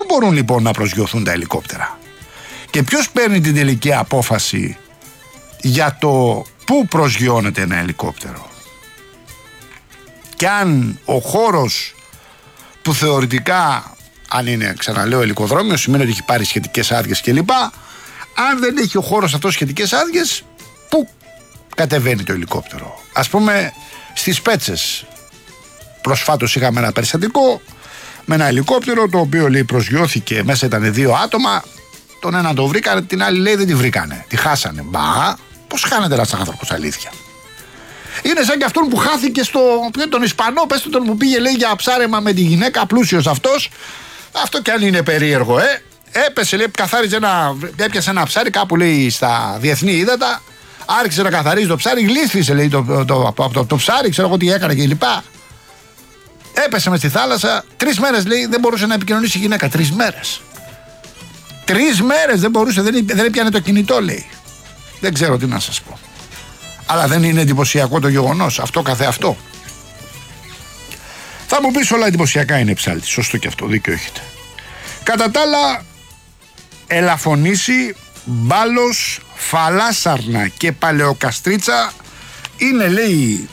μπορούν λοιπόν να προσγειωθούν τα ελικόπτερα? Και ποιος παίρνει την τελική απόφαση για το πού προσγειώνεται ένα ελικόπτερο? Και αν ο χώρος που θεωρητικά, αν είναι, ξαναλέω, ελικοδρόμιο, σημαίνει ότι έχει πάρει σχετικές άδειες κλπ. Αν δεν έχει ο χώρος αυτός σχετικές άδειες, πού κατεβαίνει το ελικόπτερο? Ας πούμε στις Πέτσες προσφάτως είχαμε ένα περιστατικό με ένα ελικόπτερο το οποίο, λέει, προσγειώθηκε, μέσα ήταν 2 άτομα, τον ένα το βρήκανε, την άλλη, λέει, δεν τη βρήκανε, τη χάσανε. Μπα, πώς χάνεται ένας άνθρωπος, αλήθεια? Είναι σαν και αυτόν που χάθηκε τον Ισπανό, πες τον που πήγε, λέει, για ψάρεμα με τη γυναίκα, πλούσιος αυτός. Αυτό κι αν είναι περίεργο, έπεσε, λέει, έπιασε ένα ψάρι κάπου, λέει, στα διεθνή ύδατα, άρχισε να καθαρίζει το ψάρι, γλίστρισε, λέει, το ψάρι, ξέρω εγώ τι έκανε κλπ. Έπεσε μες στη θάλασσα, 3 μέρες, λέει, δεν μπορούσε να επικοινωνήσει η γυναίκα. 3 μέρες. 3 μέρες δεν μπορούσε, δεν έπιανε το κινητό, λέει. Δεν ξέρω τι να σας πω. Αλλά δεν είναι εντυπωσιακό το γεγονός αυτό καθεαυτό? Θα μου πεις, όλα εντυπωσιακά είναι, ψάλτη. Σωστό και αυτό, δίκιο έχετε. Κατά τα άλλα, Ελαφωνήσι, Μπάλος, Φαλάσσαρνα και Παλαιοκαστρίτσα είναι, λέει,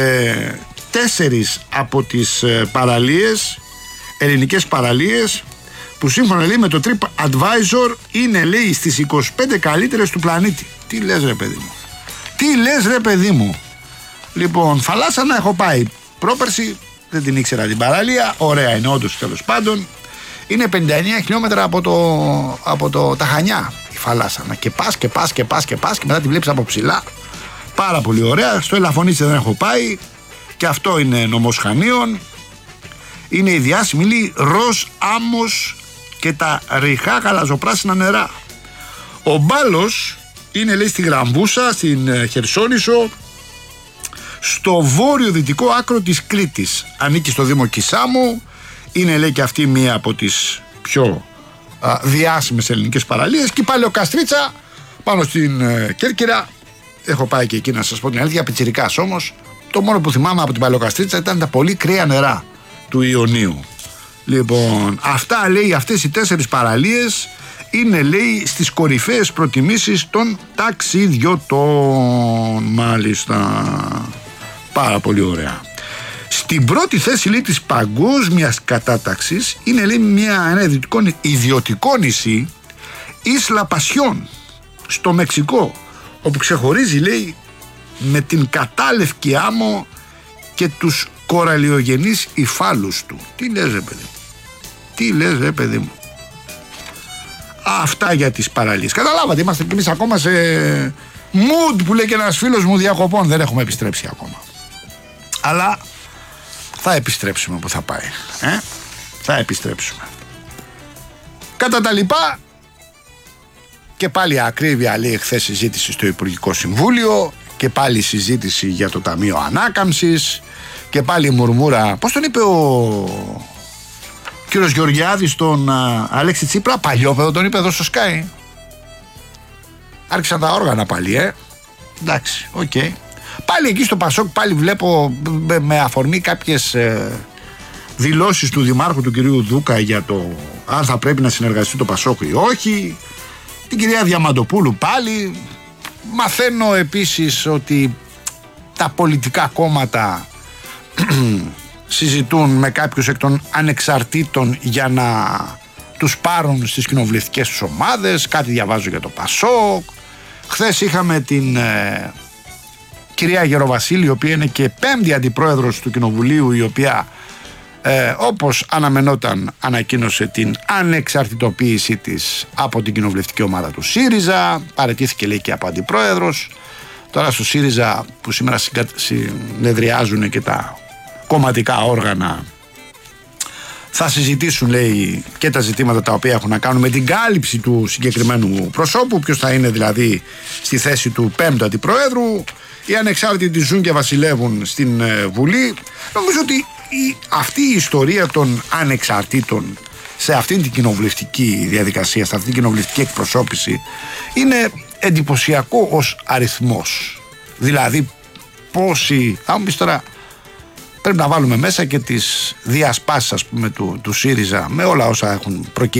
4 από τις παραλίες, ελληνικές παραλίες, που σύμφωνα, λέει, με το TripAdvisor είναι, λέει, στις 25 καλύτερες του πλανήτη. Τι λες, ρε παιδί μου? Τι λες, ρε παιδί μου? Λοιπόν, Φαλάσσαρνα έχω πάει πρόπερση, δεν την ήξερα την παραλία, ωραία είναι όντως, τέλος πάντων. Είναι 59 χιλιόμετρα από τα Χανιά η Φαλάσσαρνα, και πας και μετά τη βλέπεις από ψηλά. Πάρα πολύ ωραία. Στο Ελαφωνήσι δεν έχω πάει, και αυτό είναι νομός Χανίων. Είναι η διάσημη, λέει, ροζ άμμος και τα ριχά γαλαζοπράσινα νερά. Ο Μπάλος είναι, λέει, στη Γραμβούσα, στην Χερσόνησο, στο βόρειο-δυτικό άκρο της Κρήτης. Ανήκει στο Δήμο Κισάμου. Είναι, λέει, και αυτή μία από τις πιο διάσημες ελληνικές παραλίες. Και η Παλαιοκαστρίτσα πάνω στην Κέρκυρα. Έχω πάει και εκεί, να σας πω την αλήθεια, πιτσιρικάς όμως. Το μόνο που θυμάμαι από την Παλαιοκαστρίτσα ήταν τα πολύ κρύα νερά του Ιωνίου. Λοιπόν, αυτά, λέει, αυτές οι 4 παραλίες είναι, λέει, στις κορυφαίες προτιμήσεις των ταξιδιωτών. Μάλιστα. Πάρα πολύ ωραία. Στην πρώτη θέση, λέει, της παγκόσμιας κατάταξης είναι, λέει, ένα ιδιωτικό νησί, Ίσλα Πασιόν, στο Μεξικό, όπου ξεχωρίζει, λέει, με την κατάλευκη άμμο και τους κοραλιογενείς υφάλους του. Τι λες, ρε παιδί μου? Τι λες, ρε παιδί μου? Αυτά για τις παραλίες. Καταλάβατε, είμαστε κι εμείς ακόμα σε mood που λέει και ένας φίλος μου, διακοπών. Δεν έχουμε επιστρέψει ακόμα. Αλλά θα επιστρέψουμε που θα πάει. Θα επιστρέψουμε. Κατά τα λοιπά, και πάλι ακρίβεια, λέει, χθες συζήτηση στο Υπουργικό Συμβούλιο, και πάλι συζήτηση για το Ταμείο Ανάκαμψης, και πάλι μουρμούρα. Πώς τον είπε ο κύριος Γεωργιάδης τον Αλέξη Τσίπρα? Παλιόπαιδο τον είπε εδώ στο Sky. Άρχισαν τα όργανα πάλι, εντάξει, οκ. Πάλι εκεί στο Πασόκ, πάλι βλέπω με αφορμή κάποιες δηλώσεις του Δημάρχου, του κυρίου Δούκα, για το αν θα πρέπει να συνεργαστεί το Πασόκ ή όχι. Την κυρία Διαμαντοπούλου πάλι. Μαθαίνω επίσης ότι τα πολιτικά κόμματα συζητούν με κάποιους εκ των ανεξαρτήτων για να τους πάρουν στις κοινοβουλευτικές τους ομάδες. Κάτι διαβάζω για το Πασόκ. Χθες είχαμε την κυρία Γεροβασίλη, η οποία είναι και 5η αντιπρόεδρος του Κοινοβουλίου, η οποία όπως αναμενόταν ανακοίνωσε την ανεξαρτητοποίησή της από την κοινοβουλευτική ομάδα του ΣΥΡΙΖΑ. Παραιτήθηκε, λέει, και από αντιπρόεδρος. Τώρα στο ΣΥΡΙΖΑ, που σήμερα συνεδριάζουν και τα κομματικά όργανα, θα συζητήσουν, λέει, και τα ζητήματα τα οποία έχουν να κάνουν με την κάλυψη του συγκεκριμένου προσώπου, ποιος θα είναι δηλαδή στη θέση του 5ου αντιπροέδρου. Οι ανεξάρτητοι ζουν και βασιλεύουν στην Βουλή. Νομίζω ότι αυτή η ιστορία των ανεξαρτήτων σε αυτήν την κοινοβουλευτική διαδικασία, σε αυτήν την κοινοβουλευτική εκπροσώπηση, είναι εντυπωσιακό ως αριθμός. Δηλαδή πόσοι, θα μου πεις τώρα, πρέπει να βάλουμε μέσα και τις διασπάσεις, ας πούμε, του ΣΥΡΙΖΑ με όλα όσα έχουν προκύψει